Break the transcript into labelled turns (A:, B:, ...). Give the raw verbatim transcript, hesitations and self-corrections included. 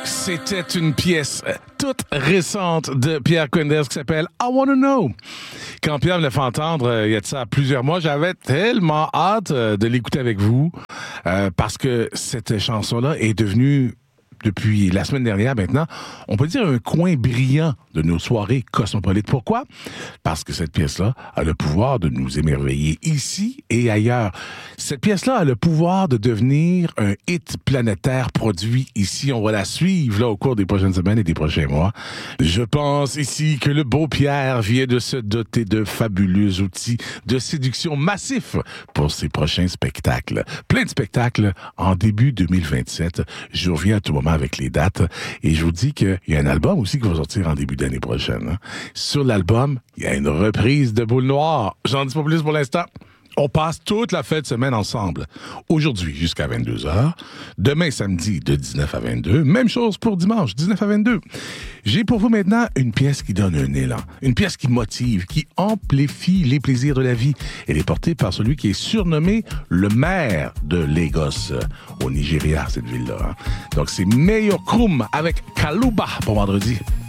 A: C'était une pièce toute récente de Pierre Quenders qui s'appelle I Wanna Know. Quand Pierre me l'a fait entendre, il y a de ça plusieurs mois, j'avais tellement hâte de l'écouter avec vous euh, parce que cette chanson-là est devenue, depuis la semaine dernière maintenant, on peut dire un coin brillant de nos soirées cosmopolites. Pourquoi? Parce que cette pièce-là a le pouvoir de nous émerveiller ici et ailleurs. Cette pièce-là a le pouvoir de devenir un hit planétaire produit ici. On va la suivre là au cours des prochaines semaines et des prochains mois. Je pense ici que le beau Pierre vient de se doter de fabuleux outils de séduction massifs pour ses prochains spectacles. Plein de spectacles en début deux mille vingt-sept. Je reviens à tout moment avec les dates et je vous dis qu'il y a un album aussi qui va sortir en début d'année prochaine. Hein. Sur l'album, il y a une reprise de Boule Noire. J'en dis pas plus pour l'instant. On passe toute la fête de semaine ensemble. Aujourd'hui, jusqu'à vingt-deux heures. Demain, samedi, de dix-neuf à vingt-deux. Même chose pour dimanche, dix-neuf à vingt-deux. J'ai pour vous maintenant une pièce qui donne un élan. Une pièce qui motive, qui amplifie les plaisirs de la vie. Elle est portée par celui qui est surnommé le maire de Lagos, au Nigeria, cette ville-là. Hein. Donc, c'est Mayor Krum avec Kaluba pour vendredi.